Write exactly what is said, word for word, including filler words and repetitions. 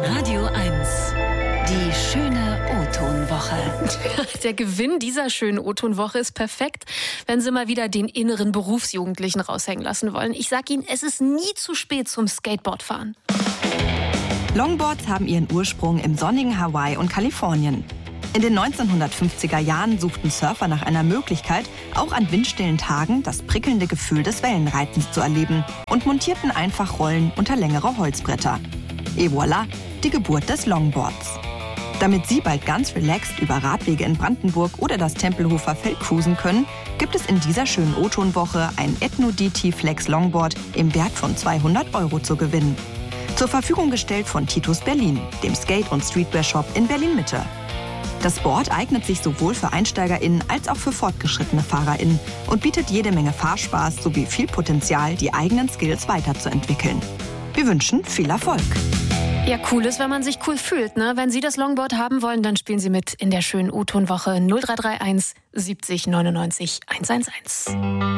Radio eins. Die schöne O-Ton-Woche. Der Gewinn dieser schönen O-Ton-Woche ist perfekt, wenn Sie mal wieder den inneren Berufsjugendlichen raushängen lassen wollen. Ich sag Ihnen, es ist nie zu spät zum Skateboardfahren. Longboards haben ihren Ursprung im sonnigen Hawaii und Kalifornien. In den neunzehnhundertfünfziger Jahren suchten Surfer nach einer Möglichkeit, auch an windstillen Tagen das prickelnde Gefühl des Wellenreitens zu erleben und montierten einfach Rollen unter längere Holzbretter. Et voilà, die Geburt des Longboards. Damit Sie bald ganz relaxed über Radwege in Brandenburg oder das Tempelhofer Feld cruisen können, gibt es in dieser schönen O-Ton-Woche ein Ethno-D T Flex Longboard im Wert von zweihundert Euro zu gewinnen. Zur Verfügung gestellt von Titus Berlin, dem Skate- und Streetwear-Shop in Berlin-Mitte. Das Board eignet sich sowohl für EinsteigerInnen als auch für fortgeschrittene FahrerInnen und bietet jede Menge Fahrspaß sowie viel Potenzial, die eigenen Skills weiterzuentwickeln. Wir wünschen viel Erfolg. Ja, cool ist, wenn man sich cool fühlt, ne? Wenn Sie das Longboard haben wollen, dann spielen Sie mit in der schönen O-Ton-Woche null drei drei eins siebzig neunundneunzig hundertundzehn.